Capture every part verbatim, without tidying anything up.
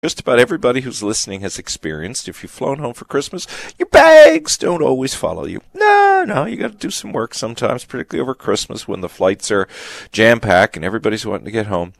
just about everybody who's listening has experienced. If you've flown home for Christmas, your bags don't always follow you. No, no, you got to do some work sometimes, particularly over Christmas when the flights are jam-packed and everybody's wanting to get home.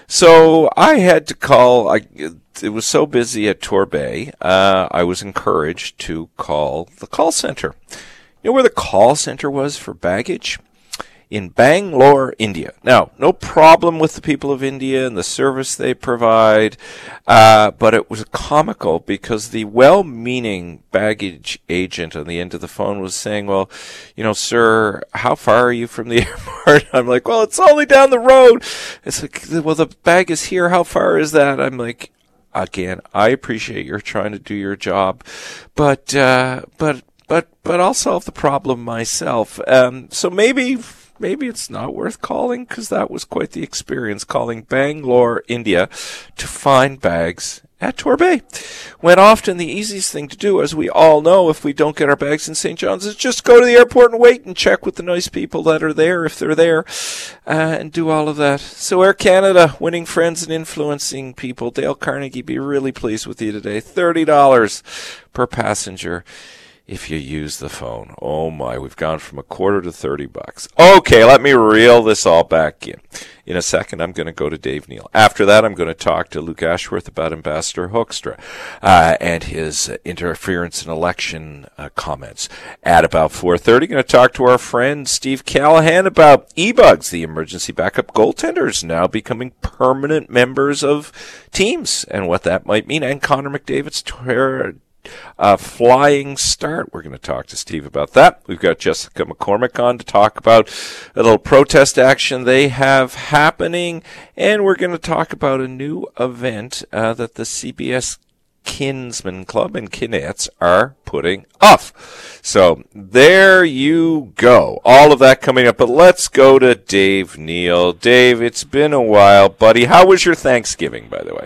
So I had to call. I, it was so busy at Torbay, uh, I was encouraged to call the call center. You know where the call center was for baggage? In Bangalore, India. Now, no problem with the people of India and the service they provide, uh, but it was comical because the well-meaning baggage agent on the end of the phone was saying, well, you know, sir, how far are you from the airport? I'm like, well, it's only down the road. It's like, well, the bag is here. How far is that? I'm like, again, I appreciate you're trying to do your job, but, uh, but, but, but I'll solve the problem myself. Um, so maybe... Maybe it's not worth calling, because that was quite the experience, calling Bangalore, India, to find bags at Torbay. When often the easiest thing to do, as we all know, if we don't get our bags in Saint John's, is just go to the airport and wait and check with the nice people that are there, if they're there, uh, and do all of that. So Air Canada, winning friends and influencing people. Dale Carnegie, be really pleased with you today. thirty dollars per passenger. If you use the phone. Oh my, we've gone from a quarter to thirty bucks. Okay, let me reel this all back in. In a second, I'm going to go to Dave Neal. After that, I'm going to talk to Luke Ashworth about Ambassador Hoekstra uh, and his uh, interference in election uh, comments. At about four thirty, going to talk to our friend Steve Callahan about eBugs, the emergency backup goaltenders now becoming permanent members of teams and what that might mean. And Connor McDavid's ter- Uh, flying start. We're going to talk to Steve about that. We've got Jessica McCormick on to talk about a little protest action they have happening. And we're going to talk about a new event uh, that the C B S Kinsman Club and Kinettes are putting off. So there you go. All of that coming up. But let's go to Dave Neal. Dave, it's been a while, buddy. How was your Thanksgiving, by the way?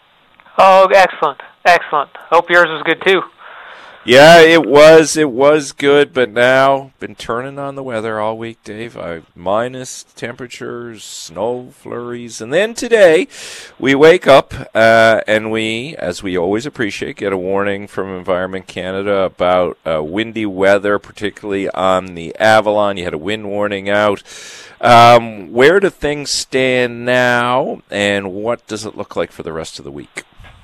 Oh, excellent. Excellent. Hope yours was good, too. Yeah, it was. It was good, but now been turning on the weather all week, Dave. I minus temperatures, snow flurries, and then today we wake up uh, and we, as we always appreciate, get a warning from Environment Canada about uh, windy weather, particularly on the Avalon. You had a wind warning out. Um, where do things stand now, and what does it look like for the rest of the week?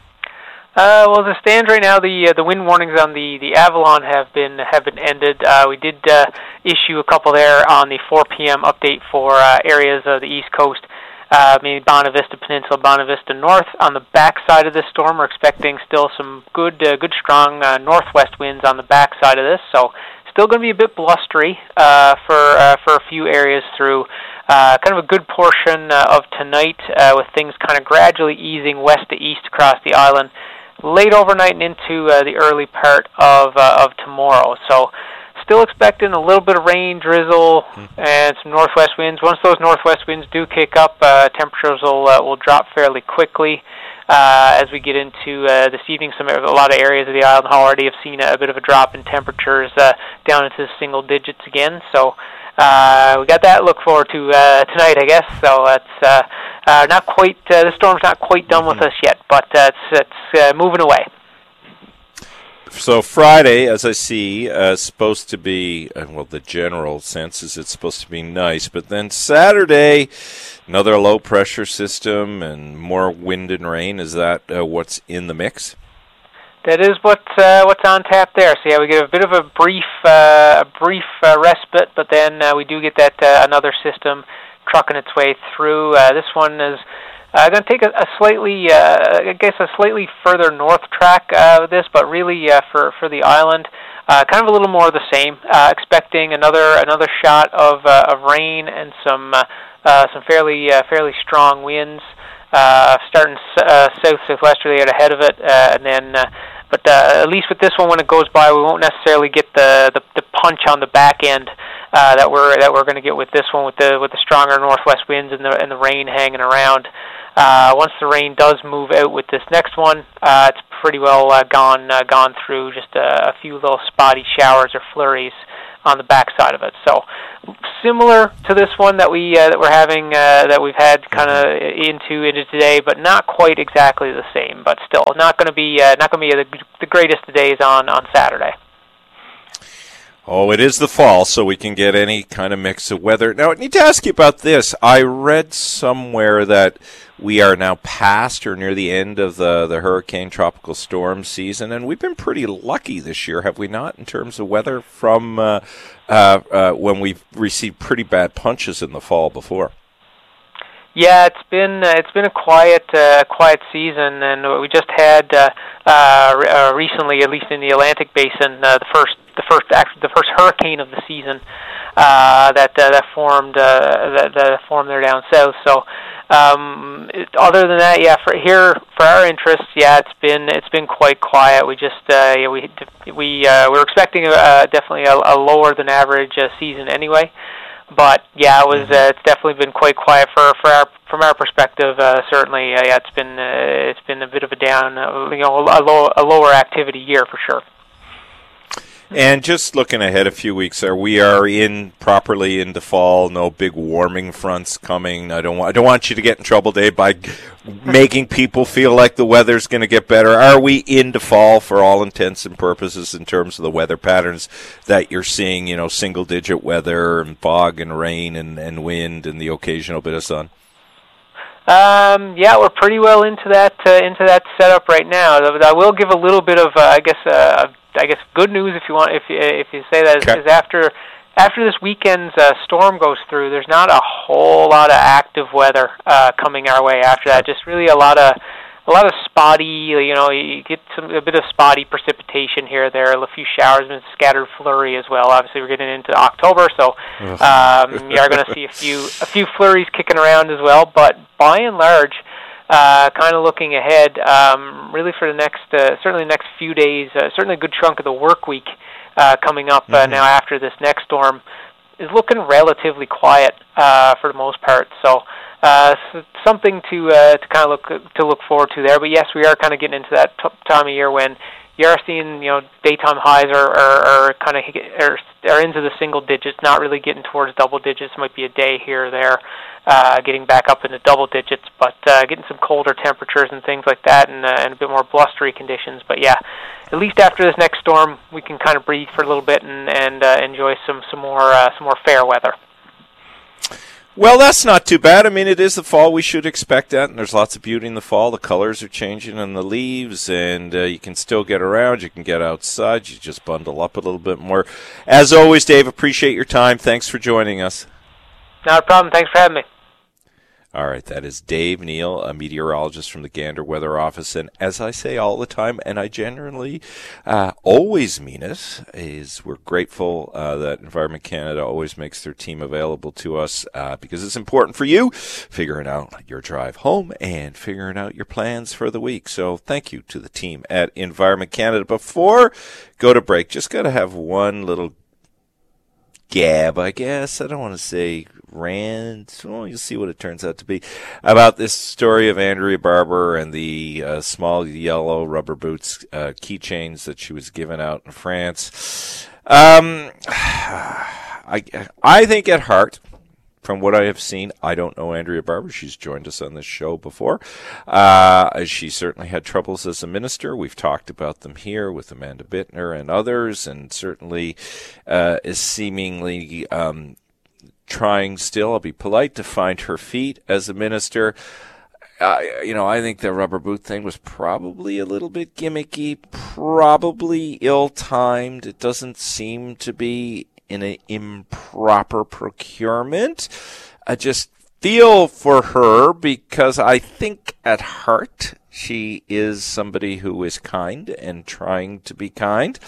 Uh, well, as it stands right now, the uh, the wind warnings on the, the Avalon have been have been ended. Uh, we did uh, issue a couple there on the four p.m. update for uh, areas of the East Coast, uh, maybe Bonavista Peninsula, Bonavista North. On the back side of this storm, we're expecting still some good uh, good strong uh, northwest winds on the back side of this. So still going to be a bit blustery uh, for uh, for a few areas through uh, kind of a good portion uh, of tonight, uh, with things kind of gradually easing west to east across the island. Late overnight and into uh, the early part of uh, of tomorrow. So still expecting a little bit of rain, drizzle, and some northwest winds. Once those northwest winds do kick up, uh, temperatures will uh, will drop fairly quickly uh, as we get into uh, this evening. Some a lot of areas of the island already have seen a, a bit of a drop in temperatures uh, down into single digits again. So uh, we got that to look forward to uh, tonight, I guess. So that's uh, uh, not quite. Uh, the storm's not quite done with us yet, but uh, it's it's uh, moving away. So Friday, as I see, uh, supposed to be, uh, well, the general sense is it's supposed to be nice, but then Saturday, another low-pressure system and more wind and rain. Is that uh, what's in the mix? That is what uh, what's on tap there. So yeah, we get a bit of a brief uh, a brief uh, respite, but then uh, we do get that uh, another system trucking its way through. Uh, this one is uh, going to take a, a slightly, uh, I guess, a slightly further north track uh, with this, but really uh, for for the island, uh, kind of a little more of the same. Uh, expecting another another shot of uh, of rain and some uh, uh, some fairly uh, fairly strong winds. Uh, starting uh, south southwesterly out ahead of it, uh, and then. Uh, But uh, at least with this one, when it goes by, we won't necessarily get the, the, the punch on the back end uh, that we're that we're going to get with this one, with the with the stronger northwest winds and the and the rain hanging around. Uh, once the rain does move out with this next one, uh, it's pretty well uh, gone uh, gone through. Just a, a few little spotty showers or flurries on the backside of it. So similar to this one that we uh, that we're having uh, that we've had kind of into into today, but not quite exactly the same. But still, not going to be uh, not going to be the, the greatest of days on on Saturday. Oh, it is the fall, so we can get any kind of mix of weather. Now, I need to ask you about this. I read somewhere that we are now past or near the end of the, the hurricane tropical storm season, and we've been pretty lucky this year, have we not, in terms of weather from uh, uh, uh, when we've received pretty bad punches in the fall before? Yeah, it's been uh, it's been a quiet uh, quiet season, and we just had uh, uh, uh, recently, at least in the Atlantic Basin, uh, the first the first actually the first hurricane of the season uh, that uh, that formed uh, that, that formed there down south. So, um, it, other than that, yeah, for here for our interests, yeah, it's been it's been quite quiet. We just uh, yeah, we we uh, we're expecting uh, definitely a, a lower than average uh, season anyway. But yeah, it was. Uh, it's definitely been quite quiet for for our from our perspective. Uh, certainly, uh, yeah, it's been uh, it's been a bit of a down, uh, you know, a, low, a lower activity year for sure. And just looking ahead a few weeks, are we are in properly into fall? No big warming fronts coming. I don't want I don't want you to get in trouble, Dave, by making people feel like the weather's going to get better. Are we into fall for all intents and purposes in terms of the weather patterns that you're seeing? You know, single digit weather and fog and rain and, and wind and the occasional bit of sun. Um, yeah, we're pretty well into that uh, into that setup right now. I will give a little bit of, uh, I guess, uh, I guess, good news if you want, if you, if you say that, okay. is after after this weekend's uh, storm goes through, there's not a whole lot of active weather uh, coming our way after that. Just really a lot of a lot of spotty, you know, you get some a bit of spotty precipitation here, there, a few showers and scattered flurry as well. Obviously, we're getting into October, so um, you are going to see a few a few flurries kicking around as well. But by and large, uh, kind of looking ahead, um, really for the next, uh, certainly the next few days, uh, certainly a good chunk of the work week uh, coming up uh, mm-hmm. now after this next storm is looking relatively quiet uh, for the most part. So. Uh, so something to uh, to kind of look to look forward to there. But yes, we are kind of getting into that t- time of year when you are seeing, you know, daytime highs are are, are kind of are, are into the single digits, not really getting towards double digits. Might be a day here or there, uh, getting back up into double digits, but uh, getting some colder temperatures and things like that, and, uh, and a bit more blustery conditions. But yeah, at least after this next storm, we can kind of breathe for a little bit and and uh, enjoy some some more uh, some more fair weather. Well, that's not too bad. I mean, it is the fall. We should expect that, and there's lots of beauty in the fall. The colors are changing in the leaves, and uh, you can still get around. You can get outside. You just bundle up a little bit more. As always, Dave, appreciate your time. Thanks for joining us. Not a problem. Thanks for having me. All right, that is Dave Neal, a meteorologist from the Gander Weather Office. And as I say all the time, and I generally uh, always mean it, is we're grateful uh, that Environment Canada always makes their team available to us uh, because it's important for you figuring out your drive home and figuring out your plans for the week. So thank you to the team at Environment Canada. Before go to break, just got to have one little gab, I guess. I don't want to say rant. Well, you'll see what it turns out to be. About this story of Andrea Barber and the uh, small yellow rubber boots uh, keychains that she was giving out in France. Um, I, I think at heart, from what I have seen, I don't know Andrea Barber. She's joined us on this show before. Uh, she certainly had troubles as a minister. We've talked about them here with Amanda Bittner and others, and certainly uh, is seemingly um, trying still, I'll be polite, to find her feet as a minister. Uh, you know, I think the rubber boot thing was probably a little bit gimmicky, probably ill-timed. It doesn't seem to be in an improper procurement. I just feel for her because I think at heart she is somebody who is kind and trying to be kind,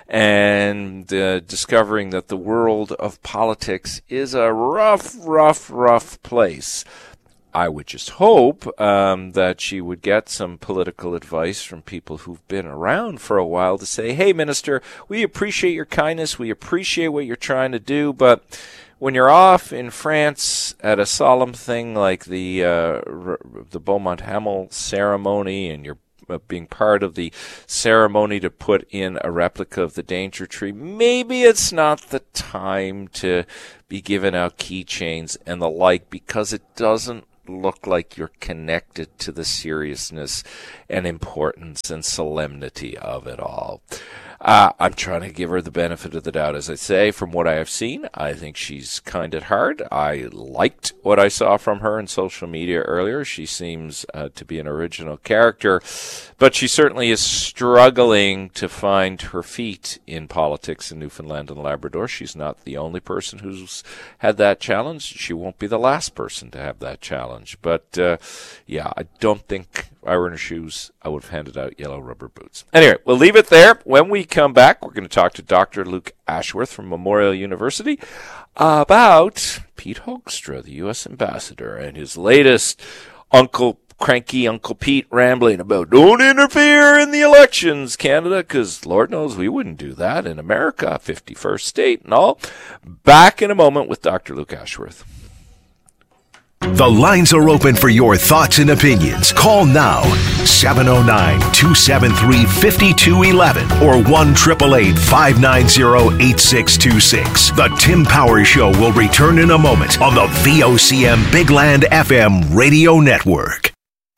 and uh, discovering that the world of politics is a rough, rough, rough place. I would just hope um, that she would get some political advice from people who've been around for a while to say, hey, Minister, we appreciate your kindness, we appreciate what you're trying to do, but when you're off in France at a solemn thing like the uh, the Beaumont Hamel ceremony, and you're being part of the ceremony to put in a replica of the Danger Tree, maybe it's not the time to be giving out keychains and the like, because it doesn't look like you're connected to the seriousness and importance and solemnity of it all. Uh, I'm trying to give her the benefit of the doubt, as I say. From what I have seen, I think she's kind at heart. I liked what I saw from her in social media earlier. She seems uh, to be an original character, but she certainly is struggling to find her feet in politics in Newfoundland and Labrador. She's not the only person who's had that challenge. She won't be the last person to have that challenge. But, uh, yeah, I don't think if I were in her shoes, I would have handed out yellow rubber boots. Anyway, we'll leave it there. When we come back, we're going to talk to Doctor Luke Ashworth from Memorial University about Pete Hoekstra, the U S ambassador, and his latest Uncle Cranky Uncle Pete rambling about don't interfere in the elections, Canada, because Lord knows we wouldn't do that in America, fifty-first state and all. Back in a moment with Doctor Luke Ashworth. The lines are open for your thoughts and opinions. Call now, seven oh nine, two seven three, five two one one or one eight eight eight, five nine zero, eight six two six. The Tim Powers Show will return in a moment on the V O C M Big Land F M radio network.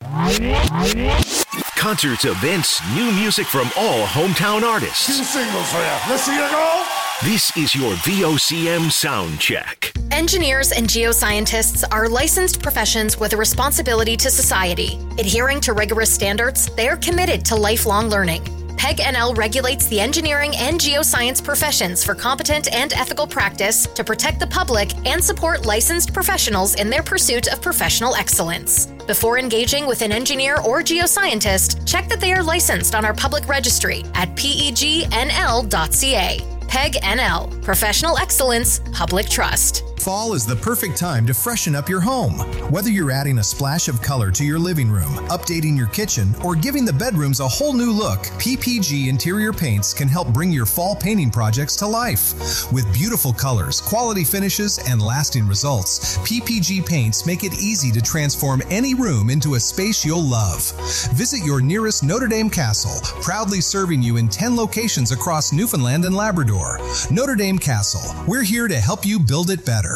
Concerts, events, new music from all hometown artists. Two singles for you. Let's see you go. This is your V O C M Sound Check. Engineers and geoscientists are licensed professions with a responsibility to society. Adhering to rigorous standards, they are committed to lifelong learning. P E G N L regulates the engineering and geoscience professions for competent and ethical practice to protect the public and support licensed professionals in their pursuit of professional excellence. Before engaging with an engineer or geoscientist, check that they are licensed on our public registry at P E G N L dot C A. P E G N L, Professional Excellence, Public Trust. Fall is the perfect time to freshen up your home. Whether you're adding a splash of color to your living room, updating your kitchen, or giving the bedrooms a whole new look, P P G Interior Paints can help bring your fall painting projects to life. With beautiful colors, quality finishes, and lasting results, P P G Paints make it easy to transform any room into a space you'll love. Visit your nearest Notre Dame Castle, proudly serving you in ten locations across Newfoundland and Labrador. Notre Dame Castle, we're here to help you build it better.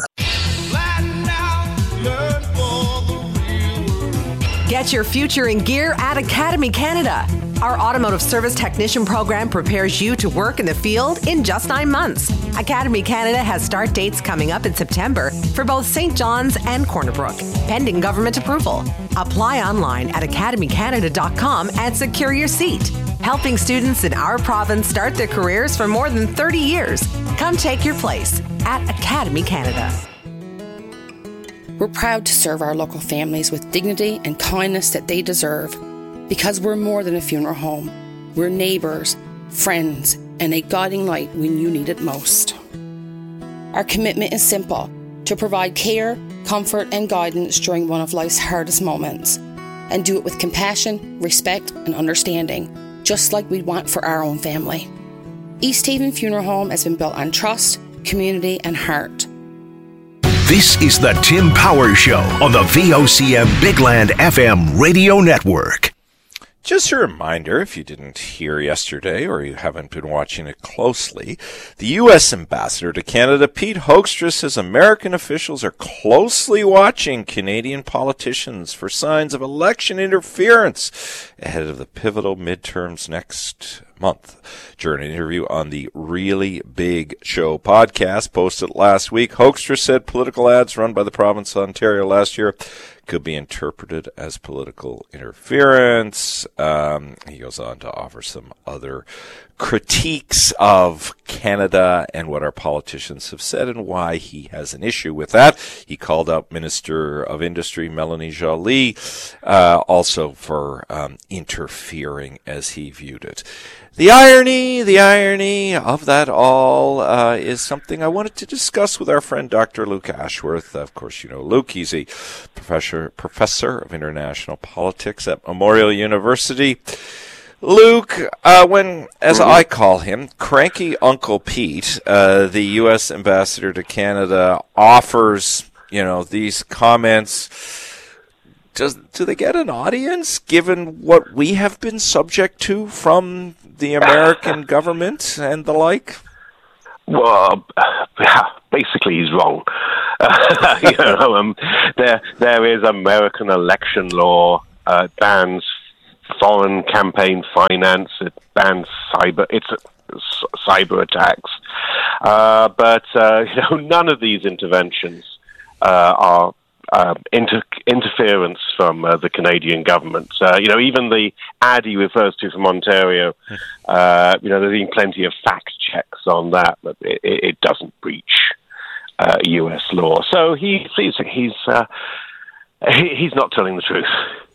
Get your future in gear at Academy Canada. Our automotive service technician program prepares you to work in the field in just nine months. Academy Canada has start dates coming up in September for both Saint John's and Corner Brook, pending government approval. Apply online at academy canada dot com and secure your seat. Helping students in our province start their careers for more than thirty years. Come take your place at Academy Canada. We're proud to serve our local families with dignity and kindness that they deserve, because we're more than a funeral home. We're neighbours, friends, and a guiding light when you need it most. Our commitment is simple: to provide care, comfort, and guidance during one of life's hardest moments, and do it with compassion, respect, and understanding, just like we'd want for our own family. East Haven Funeral Home has been built on trust, community, and heart. This is the Tim Powers Show on the V O C M Big Land F M radio network. Just a reminder, if you didn't hear yesterday or you haven't been watching it closely, the U S ambassador to Canada, Pete Hoekstra, says American officials are closely watching Canadian politicians for signs of election interference ahead of the pivotal midterms next month. During an interview on the Really Big Show podcast posted last week, Hoekstra said political ads run by the province of Ontario last year could be interpreted as political interference. Um, he goes on to offer some other critiques of Canada and what our politicians have said and why he has an issue with that. He called out Minister of Industry Melanie Joly uh, also for um, interfering as he viewed it. The irony, the irony of that all uh, is something I wanted to discuss with our friend Doctor Luke Ashworth. Of course, you know Luke. He's a professor, professor of international politics at Memorial University. Luke, uh, when, as I call him, Cranky Uncle Pete, uh, the U S ambassador to Canada, offers, you know, these comments does do they get an audience given what we have been subject to from the American government and the like? Well, basically, he's wrong. Uh, you know, um, there there is American election law uh, bans foreign campaign finance. It bans cyber. It's uh, cyber attacks. Uh, but uh, you know, none of these interventions uh, are uh, inter- interference from uh, the Canadian government. Uh, you know, even the ad he refers to from Ontario. Uh, you know, there's been plenty of fact checks on that, but it, it doesn't breach uh, U S law. So he, he's he's uh, he, he's not telling the truth.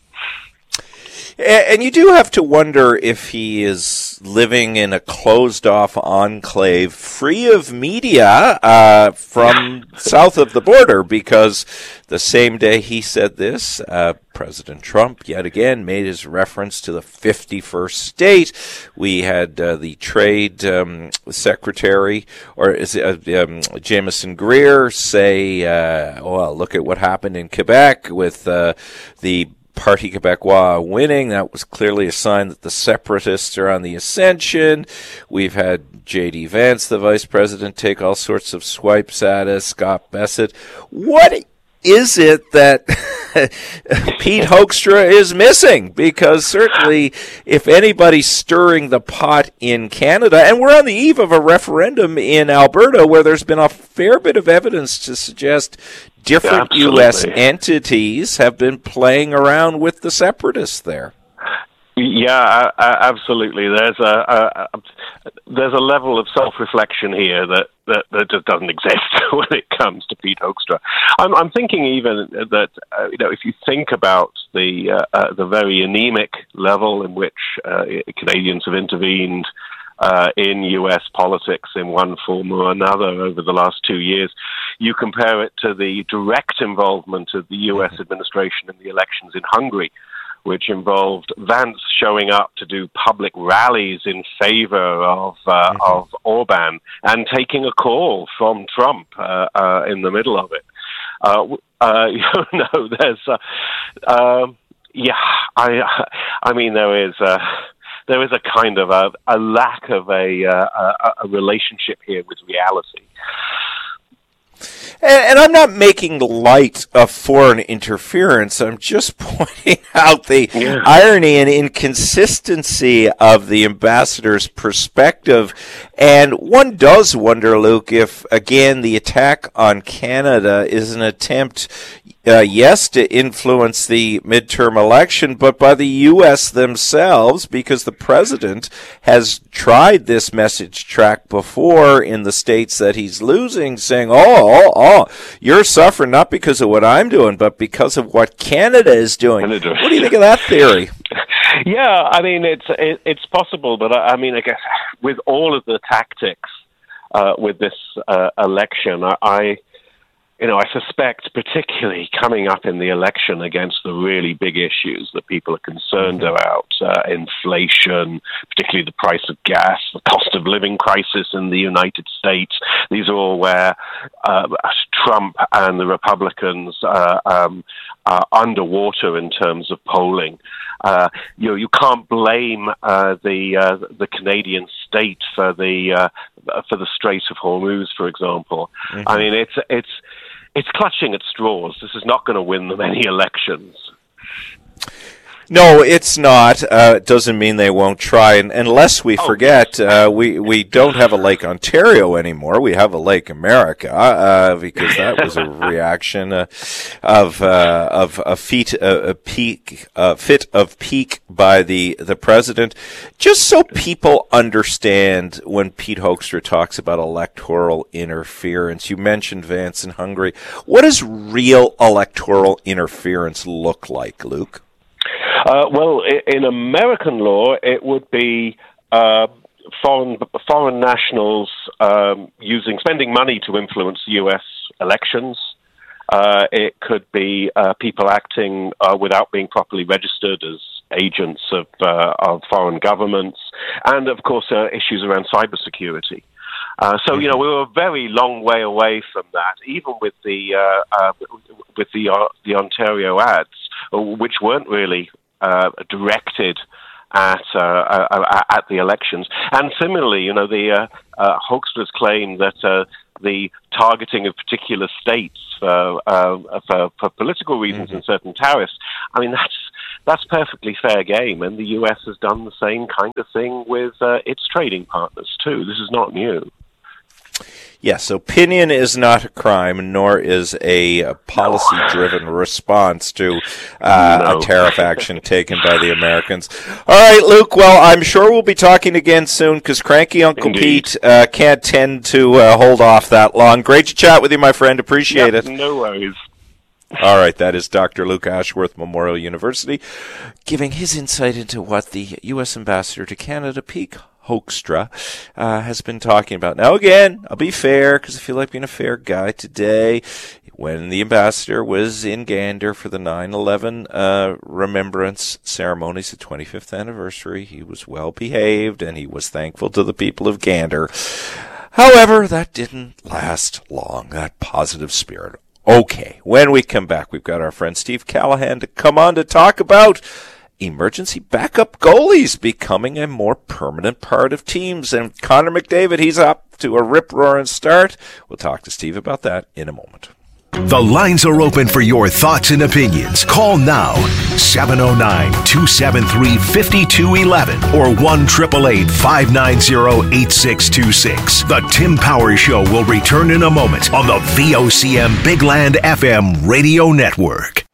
And you do have to wonder if he is living in a closed-off enclave free of media uh, from south of the border, because the same day he said this, uh, President Trump yet again made his reference to the fifty-first state. We had uh, the Trade um, Secretary, or is it, uh, um, Jameson Greer, say, uh, well, look at what happened in Quebec with uh, the Parti Québécois winning. That was clearly a sign that the separatists are on the ascension. We've had J D Vance, the vice president, take all sorts of swipes at us, Scott Bessent. What is it that Pete Hoekstra is missing? Because certainly if anybody's stirring the pot in Canada, and we're on the eve of a referendum in Alberta where there's been a fair bit of evidence to suggest different yeah, U S entities have been playing around with the separatists there. Yeah, uh, absolutely. There's a, a, a there's a level of self-reflection here that, that, that just doesn't exist when it comes to Pete Hoekstra. I'm, I'm thinking even that uh, you know, if you think about the uh, uh, the very anemic level in which uh, Canadians have intervened Uh, in U S politics in one form or another over the last two years. You compare it to the direct involvement of the U S administration in the elections in Hungary, which involved Vance showing up to do public rallies in favor of uh, mm-hmm. of Orban and taking a call from Trump uh, uh, in the middle of it. Uh, uh, you know, there's, uh, uh, yeah, I, I mean, there is. Uh, There is a kind of a, a lack of a, uh, a a relationship here with reality. And, and I'm not making light of foreign interference. I'm just pointing out the yeah. irony and inconsistency of the ambassador's perspective. And one does wonder, Luke, if, again, the attack on Canada is an attempt, Uh, yes, to influence the midterm election, but by the U S themselves, because the president has tried this message track before in the states that he's losing, saying, oh, oh, oh, you're suffering not because of what I'm doing, but because of what Canada is doing. Canada. What do you think of that theory? Yeah, I mean, it's it, it's possible, but I, I mean, I guess with all of the tactics uh, with this uh, election, I... I You know, I suspect, particularly coming up in the election against the really big issues that people are concerned about, uh, inflation, particularly the price of gas, the cost of living crisis in the United States. These are all where uh, Trump and the Republicans uh, um, are underwater in terms of polling. Uh, you know, you can't blame uh, the uh, the Canadian state for the uh, for the Strait of Hormuz, for example. Mm-hmm. I mean, it's it's it's clutching at straws. This is not going to win them any elections. No, it's not. Uh, it doesn't mean they won't try. And unless we oh, forget, uh, we, we don't have a Lake Ontario anymore. We have a Lake America, uh, because that was a reaction uh, of uh, of a feat, uh, a peak, uh, fit of pique by the the president. Just so people understand, when Pete Hoekstra talks about electoral interference, you mentioned Vance in Hungary. What does real electoral interference look like, Luke? Uh, well, in American law, it would be uh, foreign foreign nationals um, using spending money to influence U S elections. Uh, it could be uh, people acting uh, without being properly registered as agents of uh, of foreign governments, and of course, uh, issues around cybersecurity. Uh, so, you know, we were a very long way away from that, even with the uh, uh, with the uh, the Ontario ads, which weren't really uh, directed at uh, uh, at the elections. And similarly, you know, the uh, uh, hoaxers claim that uh, the targeting of particular states for uh, for, for political reasons mm-hmm. and certain tariffs, I mean, that's that's perfectly fair game, and the U S has done the same kind of thing with uh, its trading partners too. This is not new. Yes, opinion is not a crime, nor is a policy-driven response to uh, no. a tariff action taken by the Americans. All right, Luke, well, I'm sure we'll be talking again soon, because cranky Uncle Indeed. Pete uh, can't tend to uh, hold off that long. Great to chat with you, my friend. Appreciate yep, it. No worries. All right, that is Doctor Luke Ashworth, Memorial University, giving his insight into what the U S Ambassador to Canada, Pete Hoekstra, uh, has been talking about. Now, again, I'll be fair, because I feel like being a fair guy today. When the ambassador was in Gander for the nine eleven uh, remembrance ceremonies, the twenty-fifth anniversary, he was well behaved, and he was thankful to the people of Gander. However, that didn't last long, that positive spirit. Okay, when we come back, we've got our friend Steve Callahan to come on to talk about emergency backup goalies becoming a more permanent part of teams. And Connor McDavid, he's up to a rip-roaring start. We'll talk to Steve about that in a moment. The lines are open for your thoughts and opinions. Call now, seven oh nine, two seven three, five two one one or one eight eight eight, five nine zero, eight six two six. The Tim Powers Show will return in a moment on the V O C M Big Land F M radio network.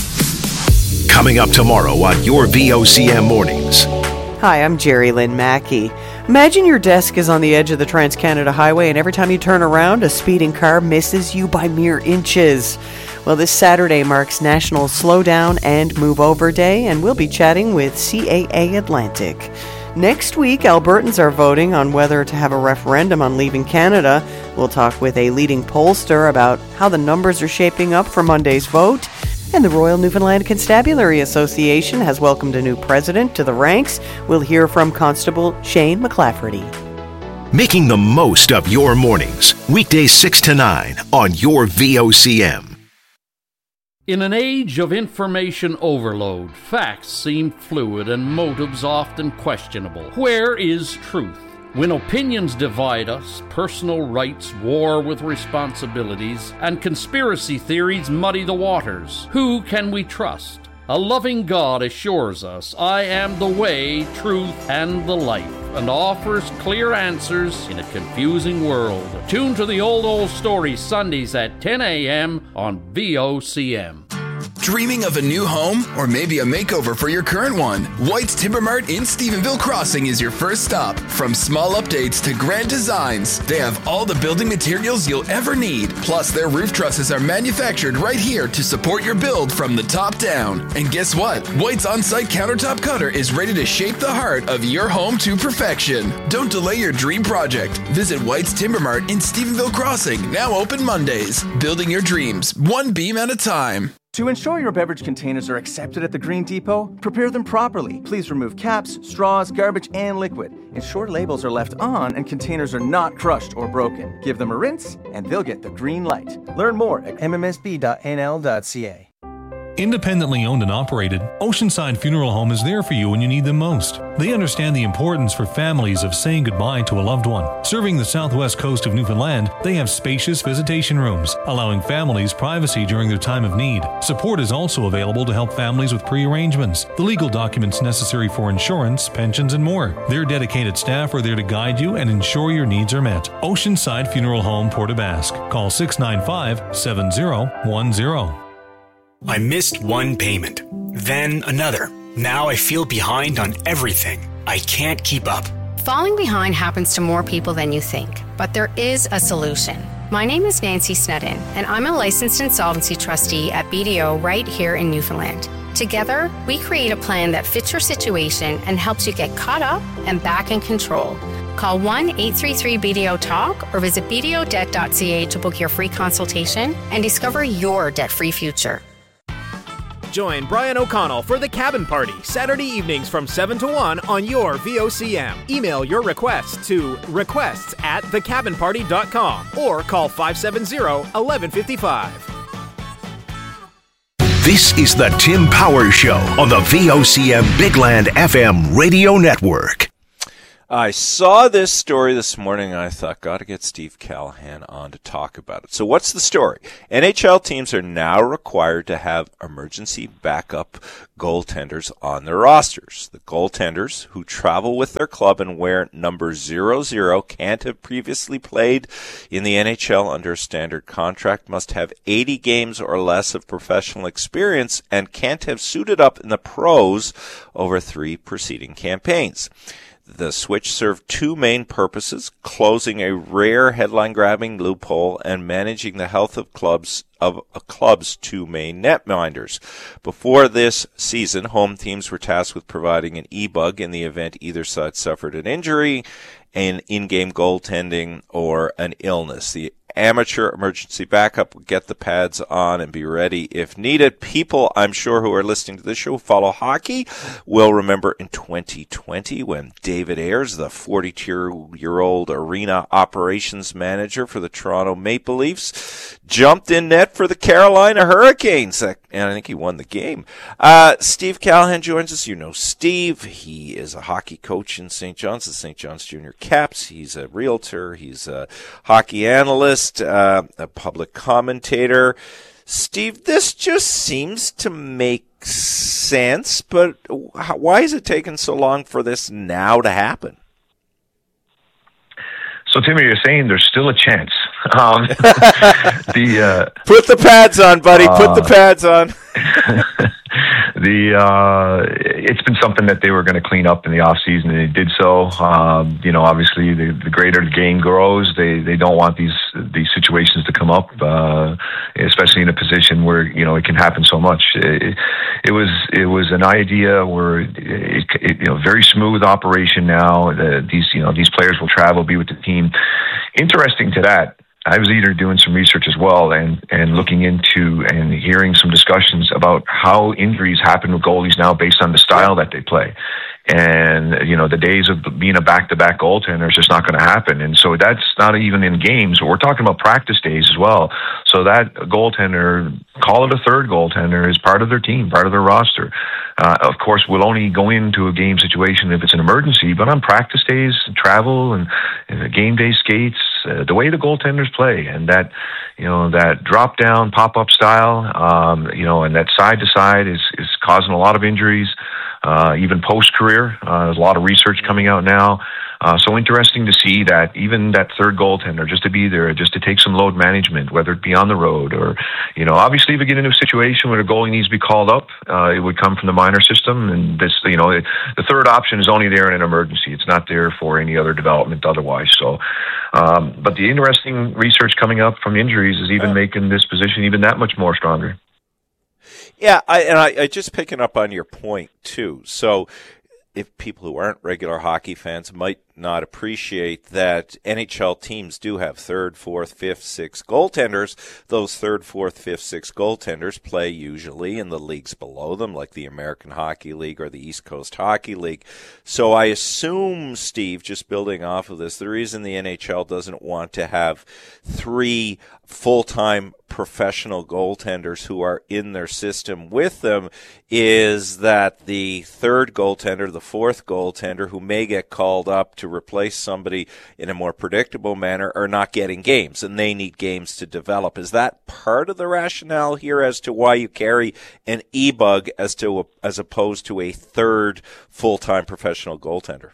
Coming up tomorrow on your V O C M Mornings. Hi, I'm Jerry Lynn Mackey. Imagine your desk is on the edge of the Trans-Canada Highway, and every time you turn around, a speeding car misses you by mere inches. Well, this Saturday marks National Slow Down and Move Over Day, and we'll be chatting with C A A Atlantic. Next week, Albertans are voting on whether to have a referendum on leaving Canada. We'll talk with a leading pollster about how the numbers are shaping up for Monday's vote. And the Royal Newfoundland Constabulary Association has welcomed a new president to the ranks. We'll hear from Constable Shane McClafferty. Making the most of your mornings. Weekdays six to nine on your V O C M. In an age of information overload, facts seem fluid and motives often questionable. Where is truth? When opinions divide us, personal rights war with responsibilities, and conspiracy theories muddy the waters, who can we trust? A loving God assures us, I am the way, truth, and the life, and offers clear answers in a confusing world. Tune to the Old Old Story Sundays at ten a.m. on V O C M. Dreaming of a new home or maybe a makeover for your current one? White's Timber Mart in Stephenville Crossing is your first stop. From small updates to grand designs, they have all the building materials you'll ever need. Plus, their roof trusses are manufactured right here to support your build from the top down. And guess what? White's on-site countertop cutter is ready to shape the heart of your home to perfection. Don't delay your dream project. Visit White's Timber Mart in Stephenville Crossing, now open Mondays. Building your dreams, one beam at a time. To ensure your beverage containers are accepted at the Green Depot, prepare them properly. Please remove caps, straws, garbage, and liquid. Ensure labels are left on and containers are not crushed or broken. Give them a rinse, and they'll get the green light. Learn more at m m s b dot n l dot c a. Independently owned and operated, Oceanside Funeral Home is there for you when you need them most. They understand the importance for families of saying goodbye to a loved one. Serving the southwest coast of Newfoundland, they have spacious visitation rooms, allowing families privacy during their time of need. Support is also available to help families with pre-arrangements, the legal documents necessary for insurance, pensions, and more. Their dedicated staff are there to guide you and ensure your needs are met. Oceanside Funeral Home, Port aux Basques. Call six nine five, seven zero one zero. I missed one payment, then another. Now I feel behind on everything. I can't keep up. Falling behind happens to more people than you think, but there is a solution. My name is Nancy Snedden, and I'm a licensed insolvency trustee at B D O right here in Newfoundland. Together, we create a plan that fits your situation and helps you get caught up and back in control. Call one eight three three B D O talk or visit b d o debt dot c a to book your free consultation and discover your debt-free future. Join Brian O'Connell for the Cabin Party, Saturday evenings from seven to one on your V O C M. Email your requests to requests at the cabin party dot com or call five seven zero, one one five five. This is the Tim Powers Show on the V O C M Big Land F M radio network. I saw this story this morning and I thought, got to get Steve Callahan on to talk about it. So what's the story? N H L teams are now required to have emergency backup goaltenders on their rosters. The goaltenders who travel with their club and wear number zero zero can't have previously played in the N H L under a standard contract, must have eighty games or less of professional experience, and can't have suited up in the pros over three preceding campaigns. The switch served two main purposes: closing a rare headline-grabbing loophole and managing the health of clubs of a club's two main netminders. Before this season, home teams were tasked with providing an e-bug in the event either side suffered an injury, an in-game goaltending, or an illness. The amateur emergency backup would get the pads on and be ready if needed. People, I'm sure, who are listening to this show, follow hockey, will remember in twenty twenty when David Ayers, the forty-two-year-old arena operations manager for the Toronto Maple Leafs, jumped in net for the Carolina Hurricanes, and I think he won the game. Uh, Steve Callahan joins us. You know Steve. He is a hockey coach in Saint John's, the Saint John's Junior Caps. He's a realtor. He's a hockey analyst. Uh, a public commentator. Steve, this just seems to make sense, but how, why is it taking so long for this now to happen? So, Timmy, you're saying there's still a chance. Um, the uh, Put the pads on, buddy. Uh, Put the pads on. the uh, it's been something that they were going to clean up in the off season, and they did so. Um, you know, obviously, the, the greater the game grows, they they don't want these these situations to come up, uh, especially in a position where you know it can happen so much. It, it was it was an idea where it, it, you know very smooth operation now. The, these you know these players will travel, be with the team. Interesting to that, I was either doing some research as well and, and looking into and hearing some discussions about how injuries happen with goalies now based on the style that they play. And, you know, the days of being a back-to-back goaltender is just not going to happen. And so that's not even in games. We're talking about practice days as well. So that goaltender, call it a third goaltender, is part of their team, part of their roster. Uh, of course, we'll only go into a game situation if it's an emergency, but on practice days, travel and, and game day skates, uh, the way the goaltenders play and that, you know, that drop-down, pop-up style, um, you know, and that side-to-side is, is causing a lot of injuries. Uh, even post-career, uh, there's a lot of research coming out now. Uh, so interesting to see that even that third goaltender, just to be there, just to take some load management, whether it be on the road or, you know, obviously if we get into a situation where the goalie needs to be called up, uh, it would come from the minor system. And this, you know, the third option is only there in an emergency. It's not there for any other development otherwise. So, um, but the interesting research coming up from injuries is even making this position even that much more stronger. Yeah, I, and I, I just picking up on your point, too. So if people who aren't regular hockey fans might not appreciate that N H L teams do have third, fourth, fifth, sixth goaltenders. Those third, fourth, fifth, sixth goaltenders play usually in the leagues below them, like the American Hockey League or the East Coast Hockey League. So I assume, Steve, just building off of this, the reason the N H L doesn't want to have three full-time professional goaltenders who are in their system with them is that the third goaltender, the fourth goaltender, who may get called up to replace somebody in a more predictable manner, are not getting games, and they need games to develop. Is that part of the rationale here as to why you carry an e-bug as to a, as opposed to a third full-time professional goaltender?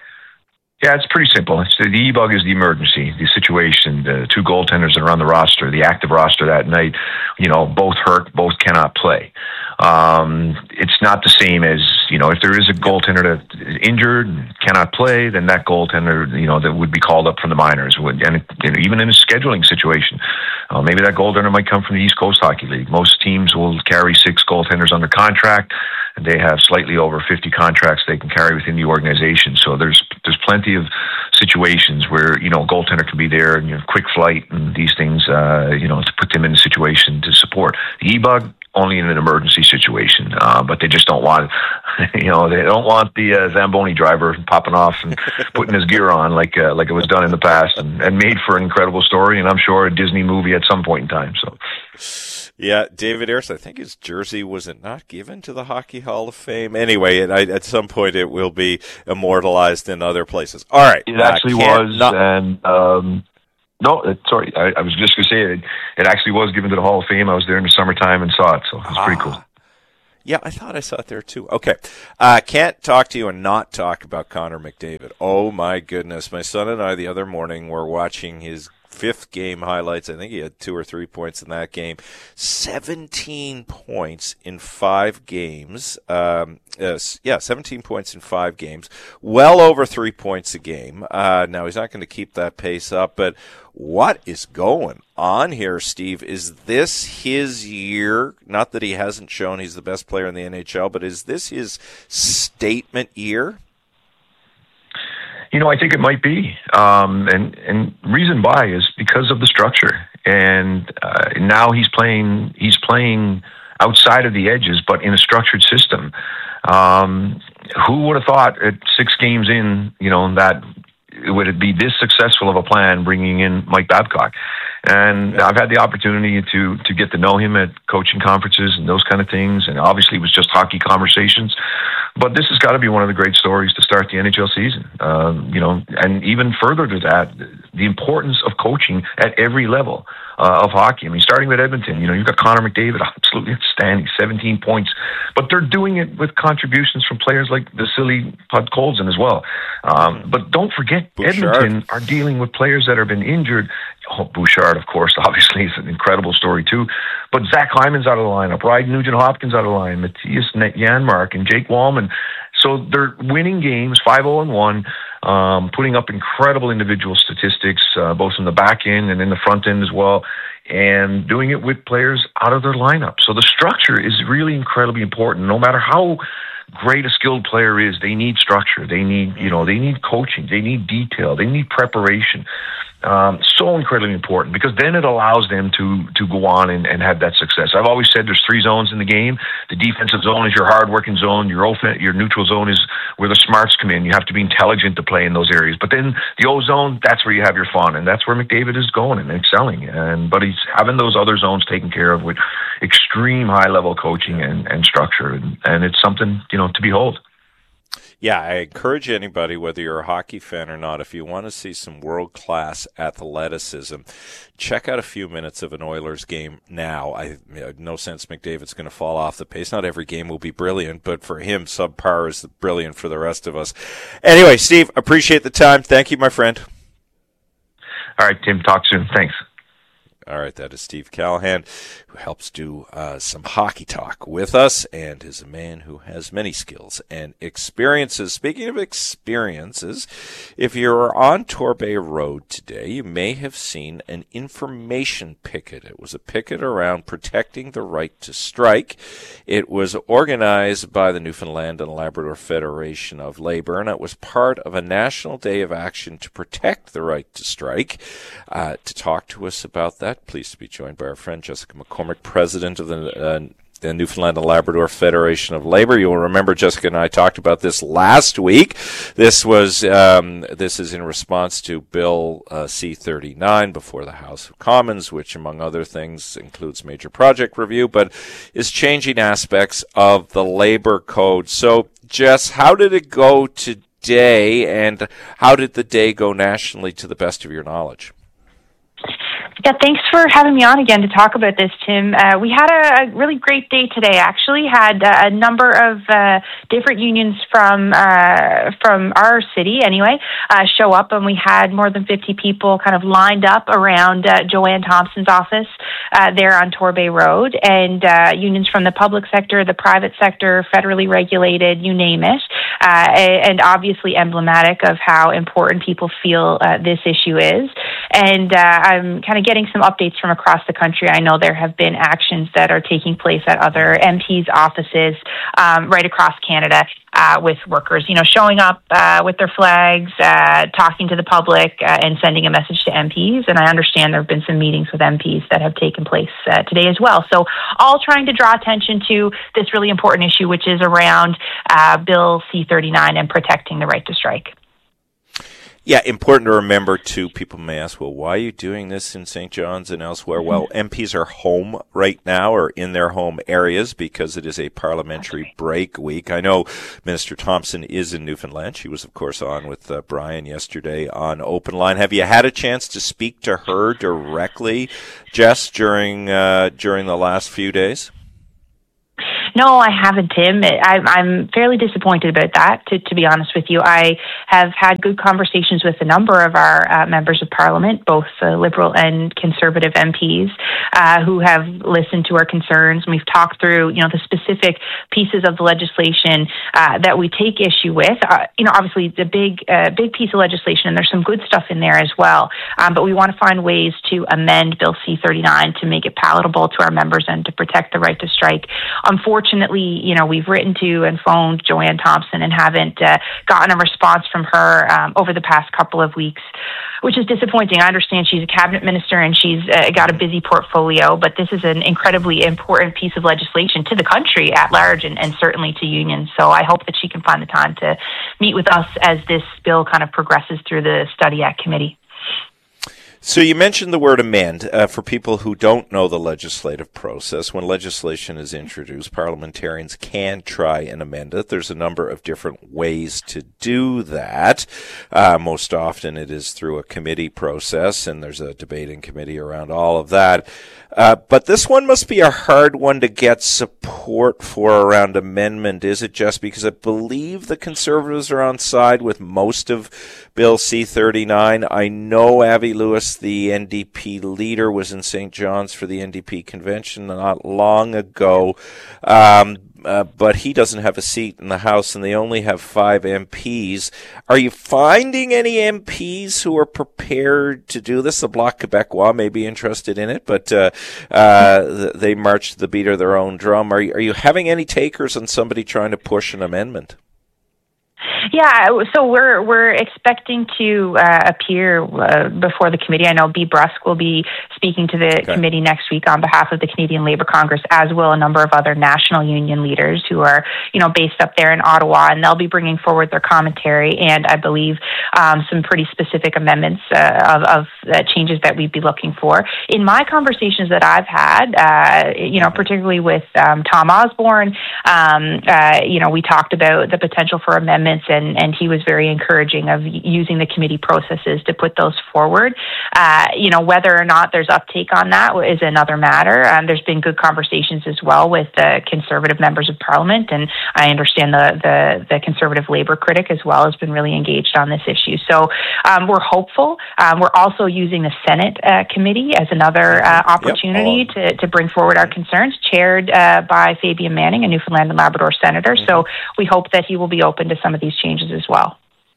Yeah, it's pretty simple. It's the, the e-bug is the emergency, the situation. The two goaltenders that are on the roster, the active roster that night, you know, both hurt, both cannot play. Um, it's not the same as, you know, if there is a goaltender that is injured and cannot play, then that goaltender, you know, that would be called up from the minors. Would, and, it, and even in a scheduling situation, uh, maybe that goaltender might come from the East Coast Hockey League. Most teams will carry six goaltenders under contract, and they have slightly over fifty contracts they can carry within the organization. So there's there's plenty of situations where, you know, a goaltender can be there and, you know, quick flight and these things, uh, you know, to put them in a situation to support. The E-Bug, only in an emergency situation, uh, but they just don't want, you know, they don't want the uh, Zamboni driver popping off and putting his gear on like uh, like it was done in the past, and, and made for an incredible story, and I'm sure a Disney movie at some point in time. So, yeah, David Ayres, I think his jersey was it not given to the Hockey Hall of Fame? Anyway, it, I, at some point it will be immortalized in other places. All right, it actually uh, was, not- and. Um, No, it, sorry, I, I was just going to say it, it actually was given to the Hall of Fame. I was there in the summertime and saw it, so it was ah. pretty cool. Yeah, I thought I saw it there too. Okay. Uh, can't talk to you and not talk about Connor McDavid. Oh, my goodness. My son and I the other morning were watching his fifth game highlights. I think he had two or three points in that game. seventeen points in five games. Um, uh, yeah, seventeen points in five games. Well over three points a game. Uh, now, he's not going to keep that pace up, but what is going on here, Steve? Is this his year? Not that he hasn't shown he's the best player in the N H L, but is this his statement year? You know, I think it might be. Um, and, and reason why is because of the structure. And uh, now he's playing he's playing outside of the edges, but in a structured system. Um, who would have thought at six games in, you know, that would it be this successful of a plan bringing in Mike Babcock? And yeah. I've had the opportunity to to get to know him at coaching conferences and those kind of things. And obviously it was just hockey conversations. But this has got to be one of the great stories to start the N H L season. Um, you know, and even further to that, the importance of coaching at every level uh, of hockey. I mean, starting with Edmonton, you know, you've got Connor McDavid, absolutely outstanding, seventeen points. But they're doing it with contributions from players like Vasily Podkolzin as well. Um, but don't forget, Bouchard. Edmonton are dealing with players that have been injured. Oh, Bouchard, of course, obviously is an incredible story too. But Zach Hyman's out of the lineup, Ryden Nugent-Hopkins out of the line, Matthias Janmark and Jake Wallman. So they're winning games five oh and one, um, putting up incredible individual statistics, uh, both in the back end and in the front end as well, and doing it with players out of their lineup. So the structure is really incredibly important. No matter how great a skilled player is, they need structure. They need, you know, they need coaching. They need detail. They need preparation. Um, so incredibly important, because then it allows them to to go on and, and have that success. I've always said there's three zones in the game. The defensive zone is your hard-working zone. Your offen- your neutral zone is where the smarts come in. You have to be intelligent to play in those areas. But then the O zone, that's where you have your fun, and that's where McDavid is going and excelling. And but he's having those other zones taken care of with extreme high-level coaching and, and structure, and, and it's something, you know, to behold. Yeah, I encourage anybody, whether you're a hockey fan or not, if you want to see some world-class athleticism, check out a few minutes of an Oilers game now. I have no sense McDavid's going to fall off the pace. Not every game will be brilliant, but for him, subpar is brilliant for the rest of us. Anyway, Steve, appreciate the time. Thank you, my friend. All right, Tim, talk soon. Thanks. All right, that is Steve Callahan, who helps do uh, some hockey talk with us, and is a man who has many skills and experiences. Speaking of experiences, if you're on Torbay Road today, you may have seen an information picket. It was a picket around protecting the right to strike. It was organized by the Newfoundland and Labrador Federation of Labor, and it was part of a national day of action to protect the right to strike. Uh, to talk to us about that, pleased to be joined by our friend Jessica McCormick, president of the, uh, the Newfoundland and Labrador Federation of Labor. You'll remember Jessica and I talked about this last week. This was um, this is in response to Bill uh, C thirty-nine before the House of Commons, which, among other things, includes major project review, but is changing aspects of the labor code. So, Jess, how did it go today, and how did the day go nationally, to the best of your knowledge? Yeah, thanks for having me on again to talk about this, Tim. Uh, we had a, a really great day today, actually. Had uh, a number of uh, different unions from uh, from our city, anyway, uh, show up, and we had more than fifty people kind of lined up around uh, Joanne Thompson's office uh, there on Torbay Road, and uh, unions from the public sector, the private sector, federally regulated, you name it, uh, and obviously emblematic of how important people feel uh, this issue is. and uh, I'm kind of getting some updates from across the country. I know there have been actions that are taking place at other M Ps' offices um, right across Canada uh, with workers, you know, showing up uh, with their flags, uh, talking to the public, uh, and sending a message to M Ps. And I understand there have been some meetings with M Ps that have taken place uh, today as well. So all trying to draw attention to this really important issue, which is around uh, Bill C thirty-nine and protecting the right to strike. Yeah, important to remember, too, people may ask, well, why are you doing this in Saint John's and elsewhere? Well, M Ps are home right now or in their home areas because it is a parliamentary break week. I know Minister Thompson is in Newfoundland. She was, of course, on with uh, Brian yesterday on Open Line. Have you had a chance to speak to her directly, Jess, during, uh, during the last few days? No, I haven't, Tim. I, I'm fairly disappointed about that, to, to be honest with you. I have had good conversations with a number of our uh, members of Parliament, both uh, Liberal and Conservative M Ps, uh, who have listened to our concerns. We've talked through, you know, the specific pieces of the legislation uh, that we take issue with. Uh, you know, obviously, the big, uh, big piece of legislation, and there's some good stuff in there as well. Um, but we want to find ways to amend Bill C thirty-nine to make it palatable to our members and to protect the right to strike. Unfortunately, you know, we've written to and phoned Joanne Thompson and haven't uh, gotten a response from her um, over the past couple of weeks, which is disappointing. I understand she's a cabinet minister and she's uh, got a busy portfolio, but this is an incredibly important piece of legislation to the country at large and, and certainly to unions. So I hope that she can find the time to meet with us as this bill kind of progresses through the Study Act committee. So you mentioned the word amend. Uh, for people who don't know the legislative process, when legislation is introduced, parliamentarians can try and amend it. There's a number of different ways to do that. Uh, most often it is through a committee process, and there's a debating committee around all of that. Uh, but this one must be a hard one to get support for around amendment, is it, just because I believe the Conservatives are on side with most of Bill C thirty-nine. I know Avi Lewis, the N D P leader, was in Saint John's for the N D P convention not long ago, um, uh, but he doesn't have a seat in the House, and they only have five M Ps. Are you finding any M Ps who are prepared to do this? The Bloc Québécois may be interested in it, but uh, uh, they march to the beat of their own drum. Are you, are you having any takers on somebody trying to push an amendment? Yeah, so we're we're expecting to uh, appear uh, before the committee. I know Bea Brusk will be speaking to the okay. committee next week on behalf of the Canadian Labour Congress, as will a number of other national union leaders who are, you know, based up there in Ottawa, and they'll be bringing forward their commentary and, I believe, um, some pretty specific amendments uh, of, of uh, changes that we'd be looking for. In my conversations that I've had, uh, you know, particularly with um, Tom Osborne, um, uh, you know, we talked about the potential for amendments. And, and he was very encouraging of using the committee processes to put those forward. Uh, you know, whether or not there's uptake on that is another matter. Um, there's been good conversations as well with the Conservative members of Parliament, and I understand the, the, the Conservative Labour critic as well has been really engaged on this issue. So um, we're hopeful. Um, we're also using the Senate uh, committee as another uh, opportunity yep. to, to bring forward our concerns, chaired uh, by Fabian Manning, a Newfoundland and Labrador senator. Mm-hmm. So we hope that he will be open to some of these changes as well.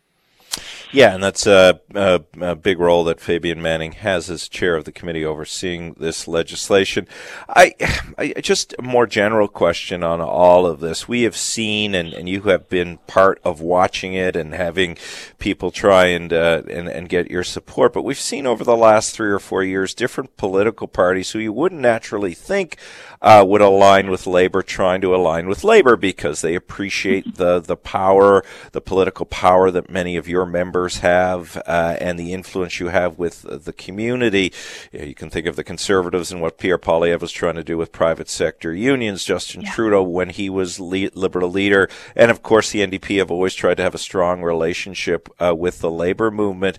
Yeah, and that's a, a, a big role that Fabian Manning has as chair of the committee overseeing this legislation. I, I just a more general question on all of this. We have seen, and, and you have been part of watching it and having people try and, uh, and and get your support, but we've seen over the last three or four years different political parties who you wouldn't naturally think uh, would align with Labour trying to align with Labour because they appreciate the, the power, the political power that many of your members have uh, and the influence you have with uh, the community. You can think of the Conservatives and what Pierre Poilievre was trying to do with private sector unions, Justin yeah. Trudeau when he was le- Liberal leader, and of course the N D P have always tried to have a strong relationship uh, with the Labour movement.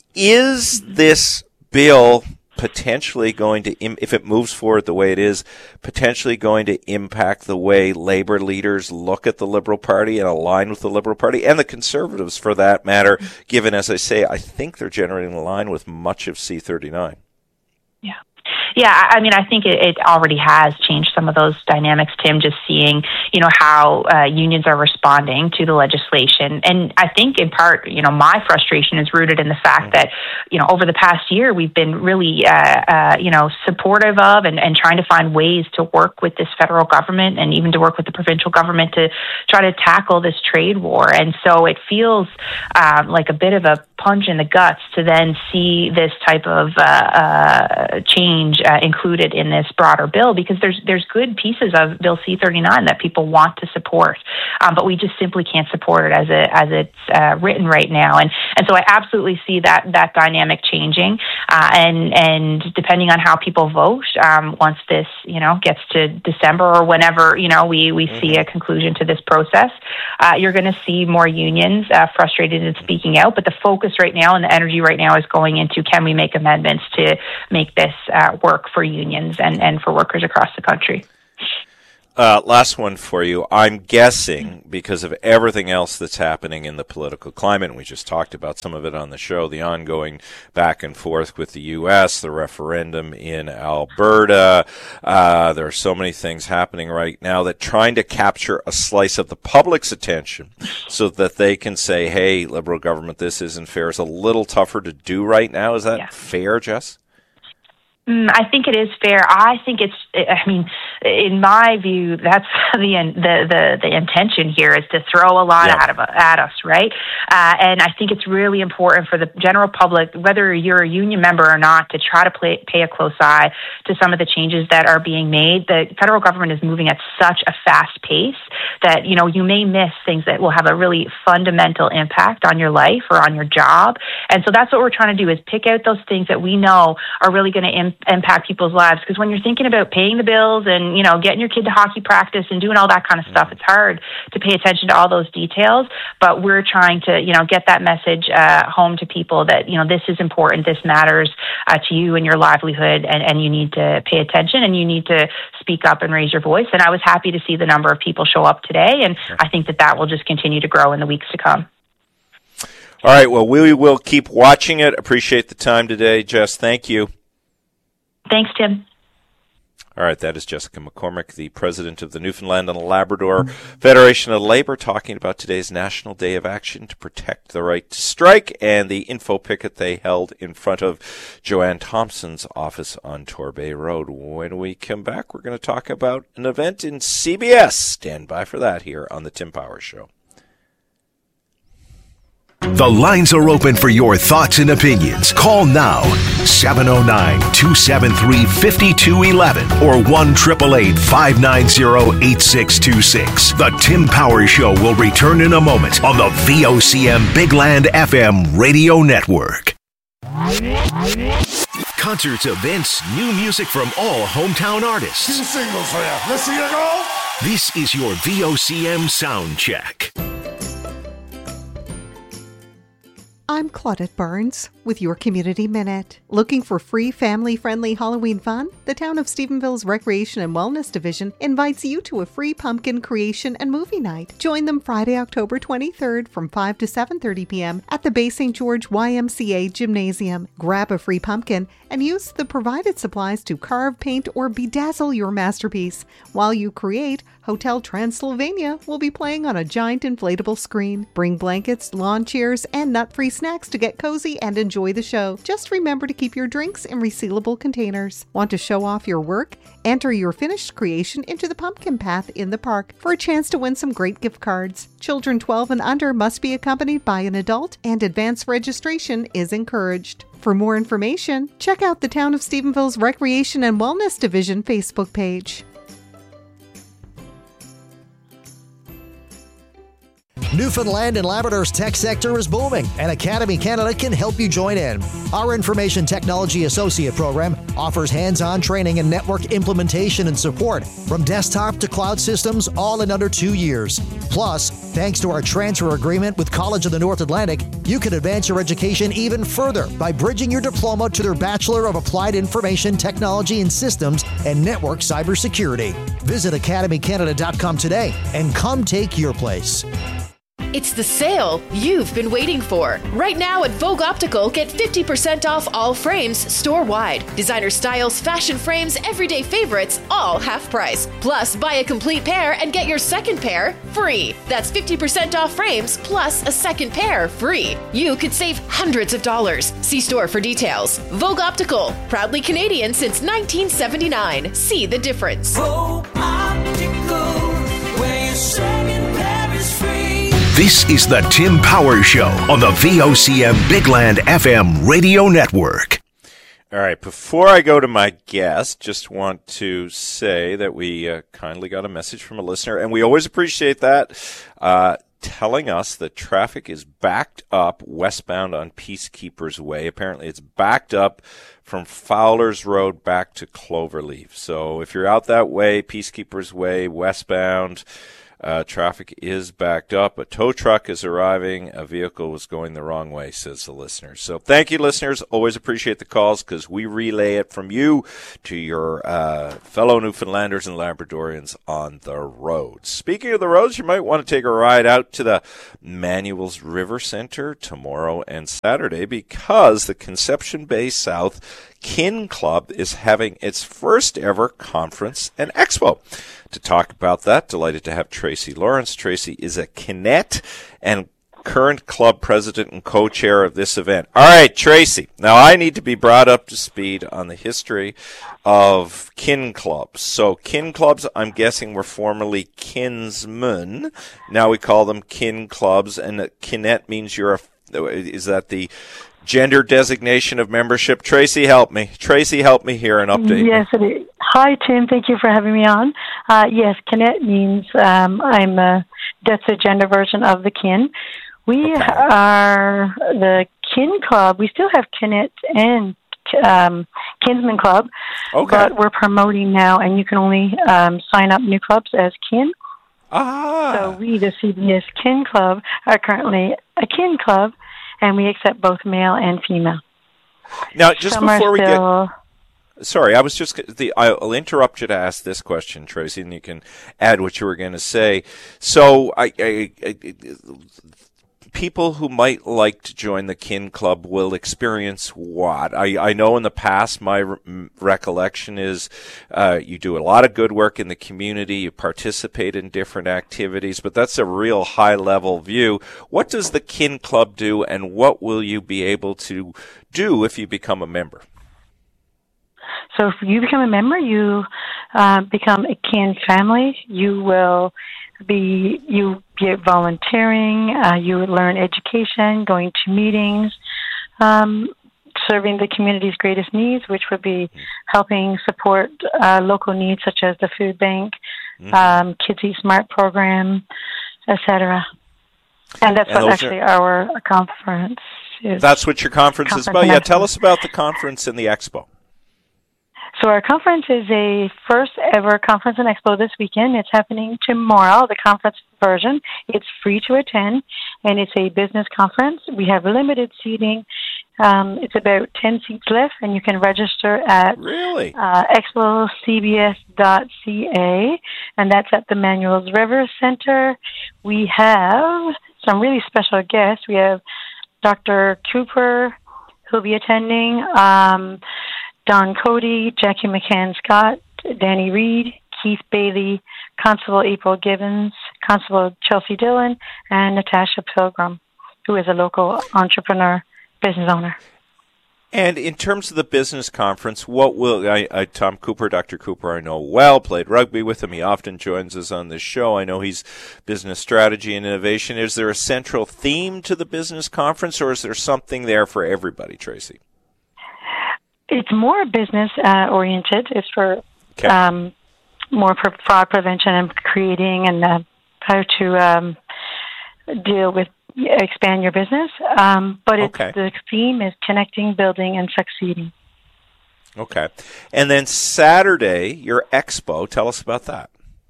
Is this bill potentially going to, if it moves forward the way it is, potentially going to impact the way Labour leaders look at the Liberal Party and align with the Liberal Party and the Conservatives for that matter, given, as I say, I think they're generally in line with much of C thirty-nine? Yeah. Yeah, I mean, I think it, it already has changed some of those dynamics, Tim, just seeing, you know, how uh, unions are responding to the legislation. And I think in part, you know, my frustration is rooted in the fact that, you know, over the past year, we've been really, uh, uh, you know, supportive of and, and trying to find ways to work with this federal government and even to work with the provincial government to try to tackle this trade war. And so it feels um, like a bit of a punch in the guts to then see this type of uh, uh, change uh, included in this broader bill, because there's there's good pieces of Bill C thirty-nine that people want to support, um, but we just simply can't support it as it as it's uh, written right now. And and so I absolutely see that that dynamic changing, uh, and and depending on how people vote, um, once this you know gets to December or whenever you know we we see a conclusion to this process, uh, you're going to see more unions uh, frustrated and speaking out. But the focus right now and the energy right now is going into, can we make amendments to make this uh, work for unions and, and for workers across the country? Uh, last one for you. I'm guessing, because of everything else that's happening in the political climate, and we just talked about some of it on the show, the ongoing back and forth with the U S, the referendum in Alberta, uh, there are so many things happening right now that trying to capture a slice of the public's attention so that they can say, hey, Liberal government, this isn't fair, is a little tougher to do right now. Is that yeah. fair, Jess? Mm, I think it is fair. I think it's, I mean, in my view, that's the the the, the intention here is to throw a lot yeah. out of at us, right? Uh, and I think it's really important for the general public, whether you're a union member or not, to try to play, pay a close eye to some of the changes that are being made. The federal government is moving at such a fast pace that, you know, you may miss things that will have a really fundamental impact on your life or on your job. And so that's what we're trying to do, is pick out those things that we know are really going to impact impact people's lives. Because when you're thinking about paying the bills and, you know, getting your kid to hockey practice and doing all that kind of stuff, it's hard to pay attention to all those details. But we're trying to, you know, get that message uh, home to people that, you know, this is important, this matters uh, to you and your livelihood, and, and you need to pay attention and you need to speak up and raise your voice. And I was happy to see the number of people show up today, and I think that that will just continue to grow in the weeks to come. All right, well, we will keep watching it. Appreciate the time today, Jess. Thank you. Thanks, Tim. All right, that is Jessica McCormick, the president of the Newfoundland and Labrador Federation of Labor, talking about today's National Day of Action to protect the right to strike and the info picket they held in front of Joanne Thompson's office on Torbay Road. When we come back, we're going to talk about an event in C B S. Stand by for that here on the Tim Powers Show. The lines are open for your thoughts and opinions. Call now, seven oh nine, two seven three, five two one one or one eight eight eight, five nine zero, eight six two six. The Tim Powers Show will return in a moment on the V O C M Big Land F M radio network. Concerts, events, new music from all hometown artists. Two singles for you. Let's see you go. This is your V O C M Sound Check. I'm Claudette Barnes with your Community Minute. Looking for free, family-friendly Halloween fun? The Town of Stephenville's Recreation and Wellness Division invites you to a free pumpkin creation and movie night. Join them Friday, October twenty-third from five to seven thirty p.m. at the Bay Saint George Y M C A Gymnasium. Grab a free pumpkin and use the provided supplies to carve, paint, or bedazzle your masterpiece. While you create, Hotel Transylvania will be playing on a giant inflatable screen. Bring blankets, lawn chairs, and nut-free snacks to get cozy and enjoy the show. Just remember to keep your drinks in resealable containers. Want to show off your work? Enter your finished creation into the pumpkin path in the park for a chance to win some great gift cards. Children twelve and under must be accompanied by an adult, and advance registration is encouraged. For more information, check out the Town of Stephenville's Recreation and Wellness Division Facebook page. Newfoundland and Labrador's tech sector is booming, and Academy Canada can help you join in. Our Information Technology Associate program offers hands-on training in network implementation and support, from desktop to cloud systems, all in under two years. Plus, thanks to our transfer agreement with College of the North Atlantic, you can advance your education even further by bridging your diploma to their Bachelor of Applied Information Technology and Systems and Network Cybersecurity. Visit academy canada dot com today and come take your place. It's the sale you've been waiting for. Right now at Vogue Optical, get fifty percent off all frames store-wide. Designer styles, fashion frames, everyday favorites, all half price. Plus, buy a complete pair and get your second pair free. That's fifty percent off frames plus a second pair free. You could save hundreds of dollars. See store for details. Vogue Optical, proudly Canadian since nineteen seventy-nine. See the difference. Vogue Optical, where your second pair is free. This is the Tim Power Show on the V O C M Big Land F M radio network. All right, before I go to my guest, just want to say that we uh, kindly got a message from a listener, and we always appreciate that, uh, telling us that traffic is backed up westbound on Peacekeepers Way. Apparently it's backed up from Fowler's Road back to Cloverleaf. So if you're out that way, Peacekeepers Way, westbound, Uh, traffic is backed up. A tow truck is arriving. A vehicle was going the wrong way, says the listener. So thank you, listeners. Always appreciate the calls because we relay it from you to your uh, fellow Newfoundlanders and Labradorians on the roads. Speaking of the roads, you might want to take a ride out to the Manuel's River Center tomorrow and Saturday because the Conception Bay South Kin Club is having its first ever conference and expo. To talk about that, delighted to have Tracy Lawrence. Tracy is a Kinet and current club president and co-chair of this event. All right, Tracy. Now, I need to be brought up to speed on the history of kin clubs. So, kin clubs, I'm guessing, were formerly kinsmen. Now we call them kin clubs, and Kinet means you're a, is that the gender designation of membership? Tracy, help me. Tracy, help me here and update Yes, me. it is. Hi, Tim. Thank you for having me on. Uh, yes, Kinet means um, I'm a, that's a gender version of the kin. We okay. are the kin club. We still have Kinet and um, Kinsman Club, okay. but we're promoting now, and you can only um, sign up new clubs as kin. Ah. So we, the C B S Kin Club, are currently a kin club, and we accept both male and female. Now, just Some before we still, get... Sorry, I was just the. I'll interrupt you to ask this question, Tracy, and you can add what you were going to say. So, I, I, I, people who might like to join the Kin Club will experience what? I, I know in the past, my re- recollection is uh, you do a lot of good work in the community, you participate in different activities, but that's a real high-level view. What does the Kin Club do, and what will you be able to do if you become a member? So if you become a member, you uh, become a kin family. You will be you get volunteering. Uh, you learn education, going to meetings, um, serving the community's greatest needs, which would be helping support uh, local needs such as the food bank, mm-hmm. um, Kids Eat Smart program, et cetera. And that's and what actually are, our conference is. That's what your conference, conference is about. Yeah, tell us about the conference and the expo. So our conference is a first ever conference and expo this weekend. It's happening tomorrow, the conference version. It's free to attend, and it's a business conference. We have limited seating. Um, it's about ten seats left, and you can register at really? uh, expo c b s dot c a, and that's at the Manuel's River Center. We have some really special guests. We have Doctor Cooper, who'll be attending, um, Don Cody, Jackie McCann-Scott, Danny Reed, Keith Bailey, Constable April Gibbons, Constable Chelsea Dillon, and Natasha Pilgrim, who is a local entrepreneur, business owner. And in terms of the business conference, what will I, I Tom Cooper, Doctor Cooper, I know well, played rugby with him. He often joins us on this show. I know he's business strategy and innovation. Is there a central theme to the business conference, or is there something there for everybody, Tracy? It's more business uh, oriented. It's for okay. um, more for fraud prevention and creating and uh, how to um, deal with expand your business. Um, but it's, okay. the theme is connecting, building, and succeeding. Okay. And then Saturday, your expo. Tell us about that.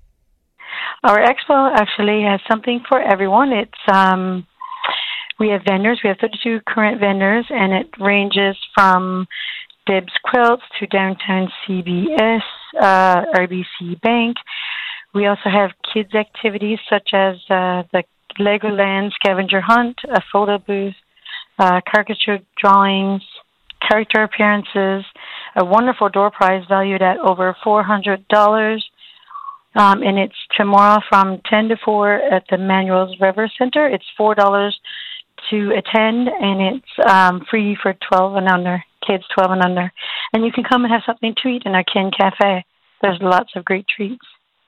Our expo actually has something for everyone. It's um, we have vendors. We have thirty-two current vendors, and it ranges from Dibs Quilts to Downtown C B S, uh, R B C Bank. We also have kids activities such as uh, the Legoland scavenger hunt, a photo booth, uh, caricature drawings, character appearances, a wonderful door prize valued at over four hundred dollars. Um, and it's tomorrow from ten to four at the Manuels River Center. It's four dollars to attend, and it's um, free for twelve and under, kids twelve and under. And you can come and have something to eat in our Kin Cafe. There's lots of great treats.